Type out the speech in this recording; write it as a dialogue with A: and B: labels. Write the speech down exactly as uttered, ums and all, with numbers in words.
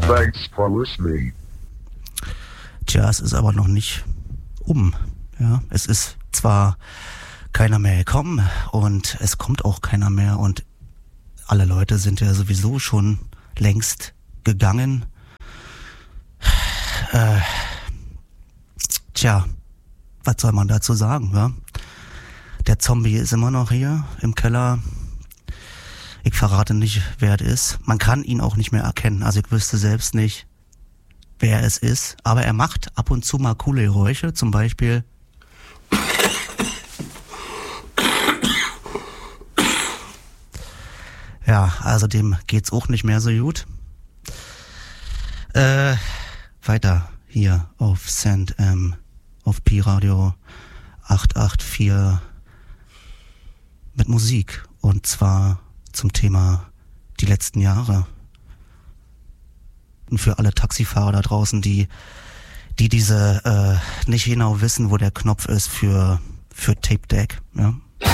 A: Thanks for listening.
B: Tja, es ist aber noch nicht um. Ja, es ist zwar keiner mehr gekommen und es kommt auch keiner mehr und alle Leute sind ja sowieso schon längst gegangen. Äh, tja, was soll man dazu sagen, ja? Der Zombie ist immer noch hier im Keller. Ich verrate nicht, wer es ist. Man kann ihn auch nicht mehr erkennen. Also ich wüsste selbst nicht, wer es ist. Aber er macht ab und zu mal coole Geräusche. Zum Beispiel ja, also dem geht's auch nicht mehr so gut. Äh, weiter hier auf Sand M, auf Pi-Radio acht acht vier mit Musik. Und zwar zum Thema die letzten Jahre. Und für alle Taxifahrer da draußen, die die diese äh, nicht genau wissen, wo der Knopf ist für für Tape Deck, ja.